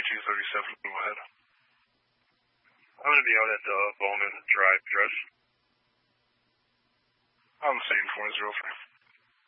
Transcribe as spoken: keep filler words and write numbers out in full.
two thirty-seven, go ahead. I'm going to be out at the Bowman Drive address. On the same four zero three.